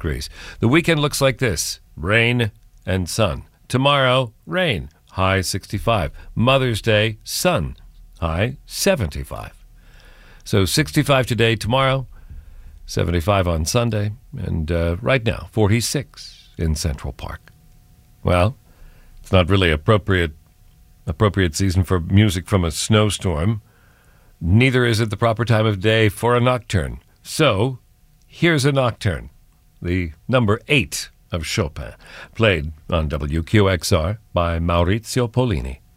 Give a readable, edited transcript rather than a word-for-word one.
degrees. The weekend looks like this: rain and sun. Tomorrow, rain, high 65. Mother's Day, sun, high 75. So 65 today, tomorrow, 75 on Sunday, and right now, 46 in Central Park. Well, it's not really appropriate season for music from a snowstorm. Neither is it the proper time of day for a nocturne. So, here's a nocturne, the number 8 of Chopin, played on WQXR by Maurizio Pollini.